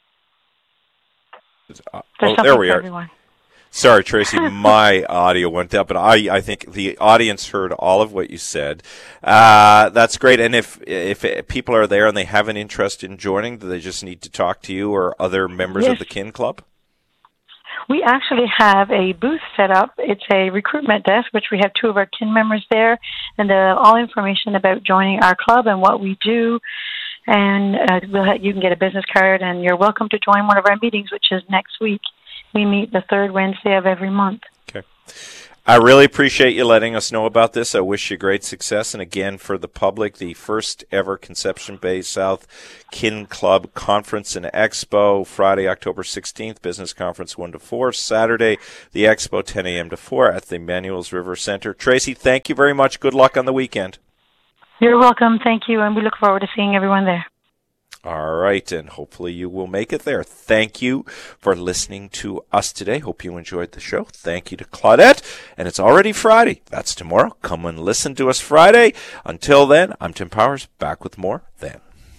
Uh, There's oh, there we for are. everyone. Sorry, Tracy, my audio went out, but I, I think the audience heard all of what you said. Uh, that's great. And if if people are there and they have an interest in joining, do they just need to talk to you or other members Yes. of the Kin Club? We actually have a booth set up. It's a recruitment desk, which we have two of our kin members there, and uh, all information about joining our club and what we do. And uh, we'll ha- you can get a business card, and you're welcome to join one of our meetings, which is next week. We meet the third Wednesday of every month. Okay. I really appreciate you letting us know about this. I wish you great success. And again, for the public, the first ever Conception Bay South Kin Club Conference and Expo, Friday, October sixteenth, business conference one to four. Saturday, the Expo, ten a.m. to four at the Manuels River Center. Tracy, thank you very much. Good luck on the weekend. You're welcome. Thank you. And we look forward to seeing everyone there. All right, and hopefully you will make it there. Thank you for listening to us today. Hope you enjoyed the show. Thank you to Claudette. And it's already Friday. That's tomorrow. Come and listen to us Friday. Until then, I'm Tim Powers, back with more then.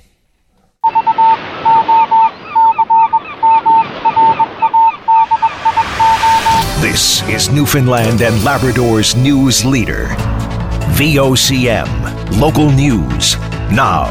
This is Newfoundland and Labrador's news leader. V O C M, local news, now.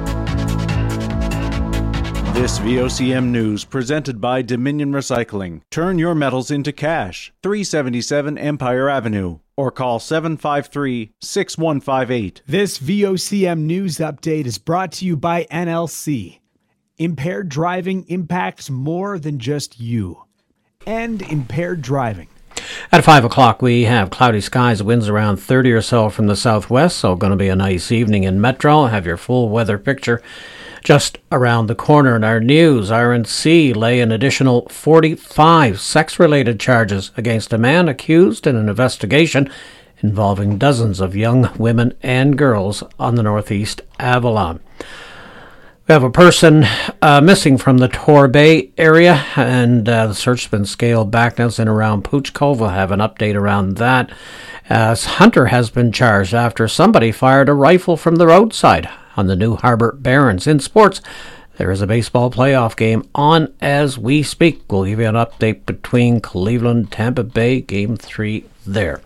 This V O C M news presented by Dominion Recycling. Turn your metals into cash. three seventy-seven Empire Avenue. Or call seven five three, six one five eight. This V O C M news update is brought to you by N L C. Impaired driving impacts more than just you. End impaired driving. At five o'clock, we have cloudy skies, winds around thirty or so from the southwest, so going to be a nice evening in Metro. Have your full weather picture just around the corner. In our news, R N C lay an additional forty-five sex-related charges against a man accused in an investigation involving dozens of young women and girls on the northeast Avalon. We have a person uh, missing from the Torbay area, and uh, the search has been scaled back. Now it's in around Pooch Cove. We'll have an update around that. As Hunter has been charged after somebody fired a rifle from the roadside on the New Harbour Barons. In sports, there is a baseball playoff game on as we speak. We'll give you an update between Cleveland and Tampa Bay, Game three there.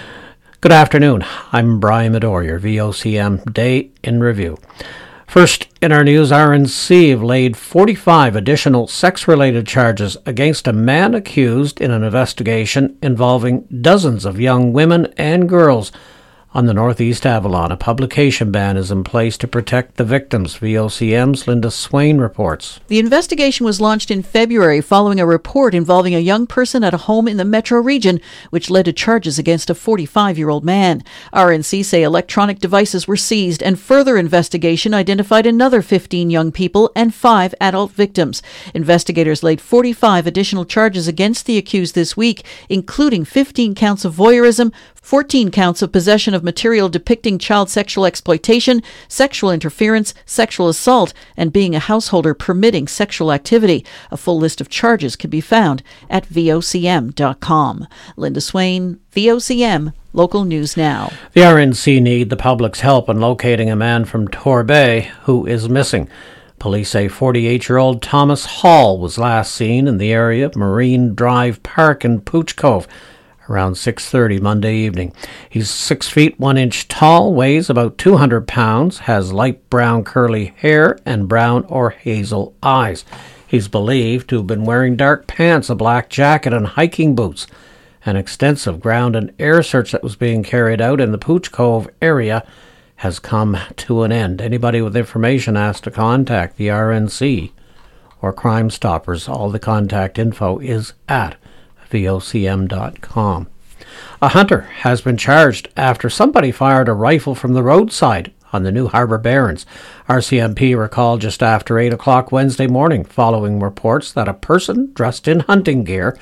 Good afternoon. I'm Brian Medore, your V O C M Day in Review. First, in our news, R N C have laid forty-five additional sex-related charges against a man accused in an investigation involving dozens of young women and girls on the northeast Avalon. A publication ban is in place to protect the victims. V O C M's Linda Swain reports. The investigation was launched in February following a report involving a young person at a home in the metro region, which led to charges against a forty-five-year-old man. R N C say electronic devices were seized, and further investigation identified another fifteen young people and five adult victims. Investigators laid forty-five additional charges against the accused this week, including fifteen counts of voyeurism, fourteen counts of possession of material depicting child sexual exploitation, sexual interference, sexual assault, and being a householder permitting sexual activity. A full list of charges can be found at V O C M dot com. Linda Swain, V O C M, Local News Now. The R N C need the public's help in locating a man from Torbay who is missing. Police say forty-eight-year-old Thomas Hall was last seen in the area of Marine Drive Park in Pooch Cove around six thirty Monday evening. He's six feet one inch tall, weighs about two hundred pounds, has light brown curly hair and brown or hazel eyes. He's believed to have been wearing dark pants, a black jacket and hiking boots. An extensive ground and air search that was being carried out in the Pooch Cove area has come to an end. Anybody with information has to contact the R N C or Crime Stoppers. All the contact info is at V O C M dot com. A hunter has been charged after somebody fired a rifle from the roadside on the New Harbour Barons. R C M P recalled just after eight o'clock Wednesday morning following reports that a person dressed in hunting gear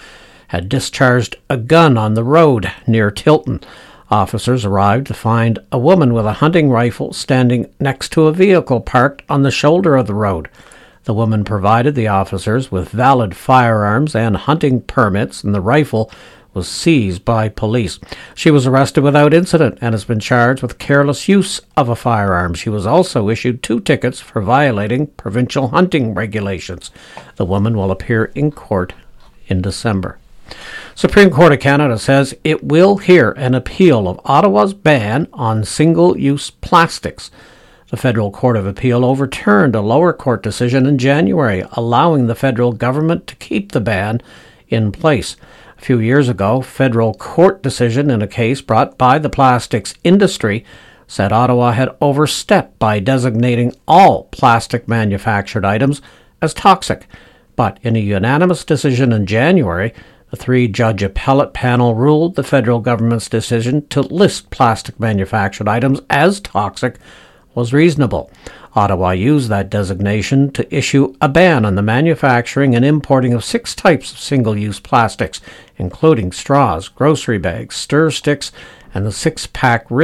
had discharged a gun on the road near Tilton. Officers arrived to find a woman with a hunting rifle standing next to a vehicle parked on the shoulder of the road. The woman provided the officers with valid firearms and hunting permits, and the rifle was seized by police. She was arrested without incident and has been charged with careless use of a firearm. She was also issued two tickets for violating provincial hunting regulations. The woman will appear in court in December. Supreme Court of Canada says it will hear an appeal of Ottawa's ban on single-use plastics. The Federal Court of Appeal overturned a lower court decision in January, allowing the federal government to keep the ban in place. A few years ago, federal court decision in a case brought by the plastics industry said Ottawa had overstepped by designating all plastic manufactured items as toxic. But in a unanimous decision in January, the three-judge appellate panel ruled the federal government's decision to list plastic manufactured items as toxic was reasonable. Ottawa used that designation to issue a ban on the manufacturing and importing of six types of single-use plastics, including straws, grocery bags, stir sticks, and the six-pack